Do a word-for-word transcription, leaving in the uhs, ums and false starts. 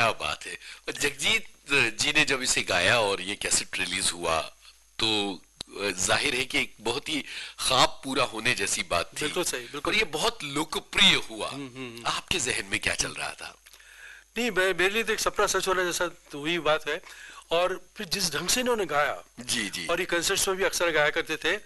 क्या बात है। और जगजीत जी ने जब इसे गाया और ये कैसेट रिलीज हुआ तो जाहिर है कि एक बहुत ही ख्वाब पूरा होने जैसी बात थी। बिल्कुल सही, बिल्कुल। और ये बहुत लोकप्रिय हुआ। आपके जहन में क्या चल रहा था? नहीं, मेरे लिए तो एक सपना सच होना जैसा तो वही बात है। और फिर जिस ढंग से इन्होंने गाया, जी जी और ये कंसर्ट्स में भी अक्सर गाया करते थे,